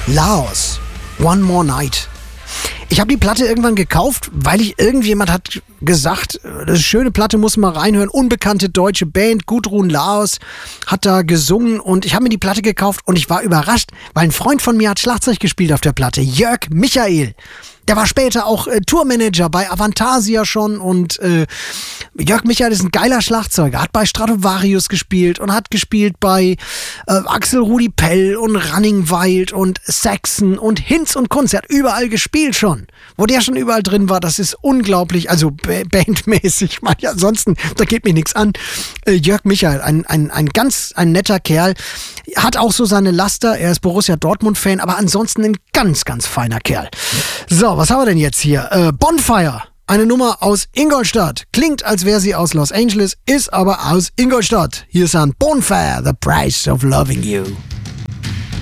Laos, One More Night. Ich habe die Platte irgendwann gekauft, weil irgendjemand hat gesagt, das ist eine schöne Platte, muss man reinhören. Unbekannte deutsche Band, Gudrun Laos hat da gesungen und ich habe mir die Platte gekauft und ich war überrascht, weil ein Freund von mir hat Schlagzeug gespielt auf der Platte, Jörg Michael. Der war später auch Tourmanager bei Avantasia schon und Jörg Michael ist ein geiler Schlagzeuger, hat bei Stratovarius gespielt und hat gespielt bei Axel Rudi Pell und Running Wild und Saxon und Hinz und Kunz. Er hat überall gespielt schon. Wo der schon überall drin war, das ist unglaublich, also bandmäßig, manche ansonsten, da geht mir nichts an. Jörg Michael, ein netter Kerl, hat auch so seine Laster, er ist Borussia Dortmund-Fan, aber ansonsten ein ganz, ganz feiner Kerl. So, was haben wir denn jetzt hier? Bonfire, eine Nummer aus Ingolstadt. Klingt, als wäre sie aus Los Angeles, ist aber aus Ingolstadt. Hier ist ein Bonfire, The Price of Loving You.